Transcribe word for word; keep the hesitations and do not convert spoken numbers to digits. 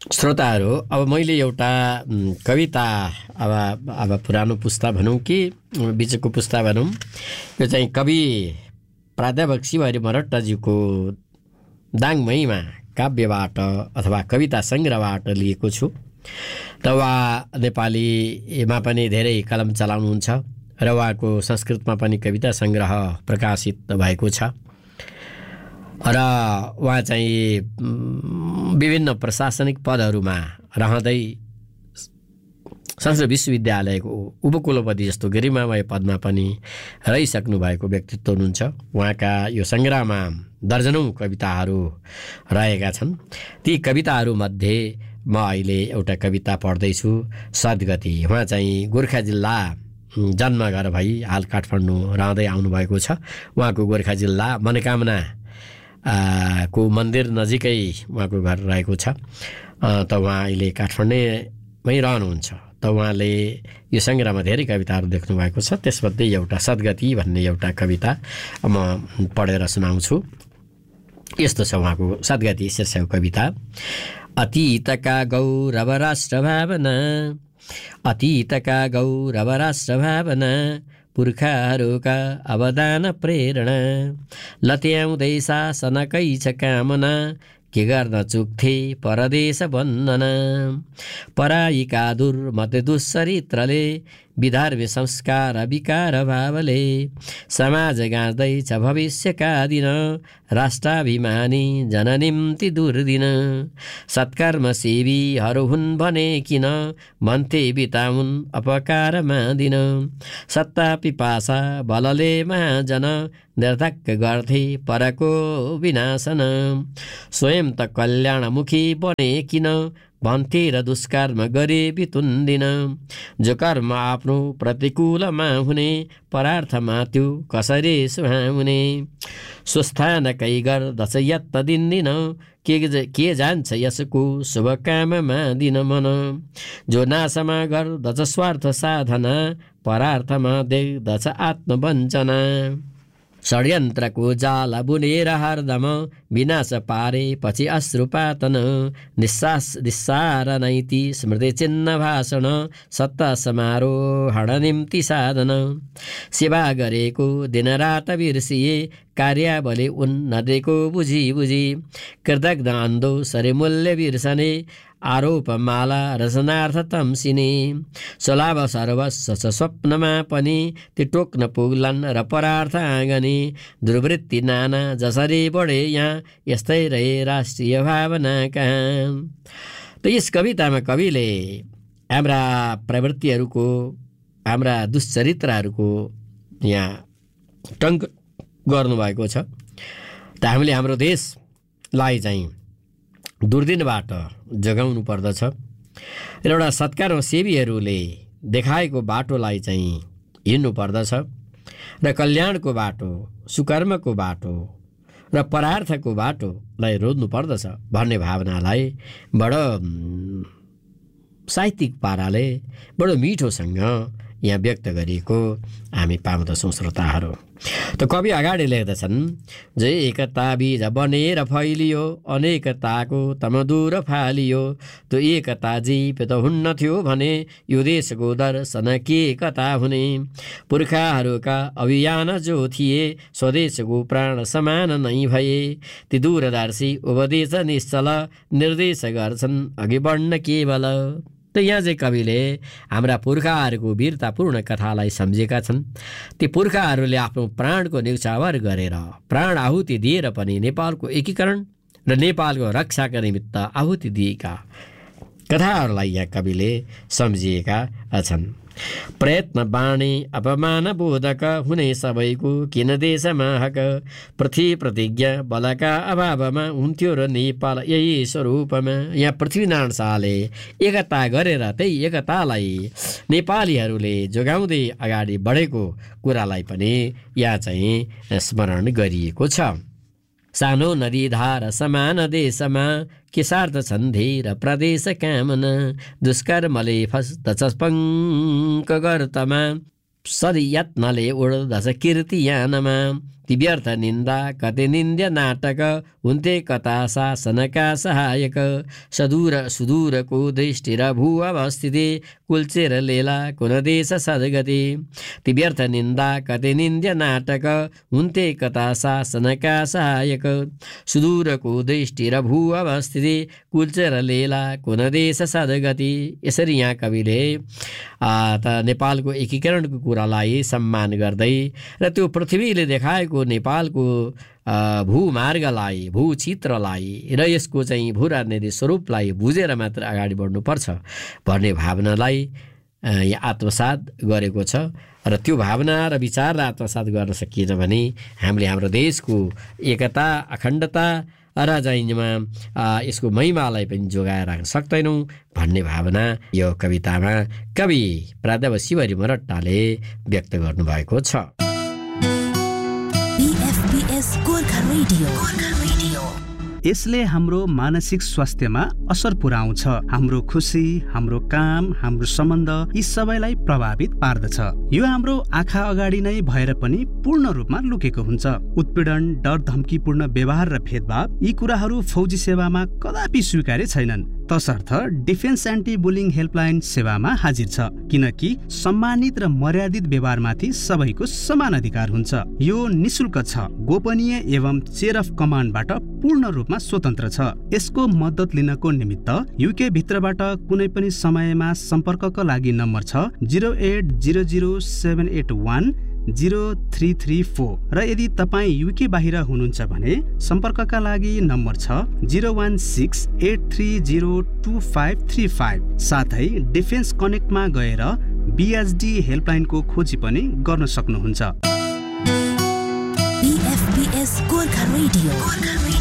श्रोताहरू, अब मैले एउटा कविता अब अब पुरानो पुस्ता भनौँ कि बिचको पुस्ता भनौँ, यो चाहिँ कवि प्राध्यापक शिवहरि मरट्टज्यूको दाङ महिमा काव्यबाट अथवा कविता सङ्ग्रहबाट लिएको छु। र उहाँ नेपालीमा पनि धेरै कलम चलाउनुहुन्छ र उहाँको संस्कृतमा पनि कविता सङ्ग्रह प्रकाशित भएको छ र उहाँ चाहिँ विभिन्न प्रशासनिक पदहरूमा रहँदै संस्कृत विश्वविद्यालयको उपकुलपति जस्तो गरिमामय पदमा पनि रहिसक्नु भएको व्यक्तित्व हुनुहुन्छ। उहाँका यो सङ्ग्रहमा दर्जनौँ कविताहरू रहेका छन्। ती कविताहरूमध्ये म अहिले एउटा कविता पढ्दैछु, सद्गति। उहाँ चाहिँ गोर्खा जिल्ला जन्मघर भई हाल काठमाडौँ रहँदै आउनुभएको छ। उहाँको गोर्खा जिल्ला मनोकामना को मन्दिर नजिकै उहाँको घर रहेको छ। त उहाँ अहिले काठमाडौँमै रहनुहुन्छ। त उहाँले यो सङ्ग्रहमा धेरै कविताहरू देख्नु भएको छ। त्यसमध्ये एउटा सद्गति भन्ने एउटा कविता म पढेर सुनाउँछु। यस्तो छ उहाँको सद्गति शीर्षक कविता। अतीतका गौरव राष्ट्र भावना, अतीतका गौरव राष्ट्र भावना, पुर्खाहरूका अवदान प्रेरणा, लत्याउँदै शासनकै छ कामना, के गर्न चुक्थे परदेश वन्दना, पराईका दुर्मत दुश्चरित्रले, विधर्मी संस्कार विकार भावले, समाज गाँच्दैछ भविष्यका दिन, राष्ट्राभिमानी जननिम्ति दुर्दिन, सत्कर्म सेवीहरू हुन् भने किन, भन्थे बिताउन् अपकारमा दिन, सत्ता पिपासा बलले महाजन, निर्धक्क गर्थे परको विनाशन, स्वयं त कल्याणमुखी बने किन, भन्थे र दुष्कर्म गरे बितुन्दिन, जो कर्म आफ्नो प्रतिकूलमा हुने, परार्थमा त्यो कसरी सुहाउने, स्वस्थानकै गर्दछ यत्त दिनदिन, के के जान्छ यसको शुभ काममा दिन मन, जो नाशमा गर्दछ स्वार्थ साधना, परार्थमा देख्दछ आत्मवञ्चना, षड्यन्त्रको जाल बुनेर हरदम, विनाश पारे पछि अश्रुपातन, निस्सास निस्सार नैति स्मृति चिन्ह भाषण, सत्ता समारोहण निम्ति साधन, सेवा गरेको दिनरात बिर्सिए, कार्यावली उन्नतिको बुझी बुझी, कृतज्ञ अन्धो सरे मूल्य बिर्सने, आरोपमाला रचनार्थ तम्सिने, स्वलाभ सर्वस्व छ स्वप्नमा पनि, ती टोक्न पुग्लान् र परार्थ आँगने, दुर्वृत्ति नाना जसरी बढे यहाँ, यस्तै रहे राष्ट्रिय भावना कहाँ। त यस कवितामा कविले हाम्रा प्रवृत्तिहरूको, हाम्रा दुश्चरित्रहरूको यहाँ टङ्क गर्नुभएको छ। त हामीले हाम्रो देशलाई चाहिँ दुर्दिनबाट जगाउनु पर्दछ र एउटा सत्कर्म सेवीहरूले देखाएको बाटोलाई चाहिँ हिँड्नु पर्दछ र कल्याणको बाटो, सुकर्मको बाटो र परार्थको बाटोलाई रोज्नु पर्दछ भन्ने भावनालाई बडो साहित्यिक पाराले बडो मिठोसँग यहाँ व्यक्त गरिएको हामी पाउँदछौँ श्रोताहरू। त कवि अगाडि लेख्दछन्, जे एकता बीज बनेर फैलियो, अनेकताको तमदूर फालियो, त्यो एकता जीप त हुन्न थियो भने, यो देशको दर्शन के कता हुने, पुर्खाहरूका अभियान जो थिए, स्वदेशको प्राण समान नै भए, ती दूरदर्शी उपदेश निश्चल, निर्देश गर्छन् अघि बढ्न केवल। त यहाँ चाहिँ कविले हाम्रा पुर्खाहरूको वीरतापूर्ण कथालाई सम्झेका छन्। ती पुर्खाहरूले आफ्नो प्राणको न्यौछावर गरेर, प्राण आहुति दिएर पनि नेपालको एकीकरण र नेपालको रक्षाका निमित्त आहुति दिएका कथाहरूलाई यहाँ कविले सम्झिएका छन्। प्रयत्न बाणे अपमान बोधक हुने सबैको किन देशमा हक, पृथ्वी प्रतिज्ञा बलका अभावमा हुन्थ्यो र नेपाल यही स्वरूपमा। यहाँ पृथ्वीनारायण शाहले एकता गरेर त्यही एकतालाई नेपालीहरूले जोगाउँदै अगाडि बढेको कुरालाई पनि यहाँ चाहिँ स्मरण गरिएको छ। सानो नदी धार समान देशमा, के सार्थ छन् धेर प्रदेश कामना, दुष्कर्मले फस्दछ पङ्क गर्तमा, सरियत्नले उड्दछ कीर्तियानमा ती व्यर्थ निन्दा कति निन्द्य नाटक हुन्थे कथा शासनका सहायक सदूर सुदूरको दृष्टि र भू अवस्थिति कुल्चेर लेला कुन देश सद्गति ती व्यर्थ निन्दा कति निन्द्य नाटक हुन्थे कथा शासनका सहायक सुदूरको दृष्टि र भू अवस्थिति कुल्चेर लेला कुन देश सद्गति। यसरी यहाँ कविले त नेपालको एकीकरणको कुरालाई सम्मान गर्दै र त्यो पृथ्वीले देखाएको नेपालको भूमार्गलाई भूचित्रलाई र यसको चाहिँ भू राजनीतिक स्वरूपलाई बुझेर मात्र अगाडि बढ्नुपर्छ भन्ने भावनालाई आत्मसात गरेको छ। र त्यो भावना र विचारलाई आत्मसात गर्न सकिएन भने हामीले हाम्रो देशको एकता अखण्डता र जाइमा यसको महिमालाई पनि जोगाएर राख्न सक्दैनौँ भन्ने भावना यो कवितामा कवि प्राध्यापक शिवहरि मरट्टाले व्यक्त गर्नुभएको छ। Gorkha radio, Gorkha radio. यसले हाम्रो मानसिक स्वास्थ्यमा असर पुर्याउँछ। हाम्रो खुसी, हाम्रो काम, हाम्रो सम्बन्ध यी सबैलाई प्रभावित पार्दछ। यो हाम्रो आँखा अगाडि नै भएर पनि पूर्ण रूपमा लुकेको हुन्छ। उत्पीडन, डर, धम्कीपूर्ण व्यवहार र भेदभाव यी कुराहरू फौजी सेवामा कदापि स्वीकार्य छैनन्। तसर्थ डिफेन्स एन्टी बुलिङ हेल्पलाइन सेवामा हाजिर छ, किनकि सम्मानित र मर्यादित व्यवहारमाथि सबैको समान अधिकार हुन्छ। यो निशुल्क छ, गोपनीय एवं चेयर अफ कमान्डबाट पूर्ण रूपमा स्वतन्त्र छ। यसको मद्दत लिनको निमित्त युके भित्रबाट कुनै पनि समयमा सम्पर्कका लागि नम्बर छ zero at zero zero seven at one zero three three four र यदि तपाईँ युके बाहिर हुनुहुन्छ भने सम्पर्कका लागि नम्बर छ zero one six at three zero two five three five. साथै डिफेन्स कनेक्टमा गएर बिएचडी हेल्पलाइनको खोजी पनि गर्न सक्नुहुन्छ। Gorkha radio, Gorkha radio.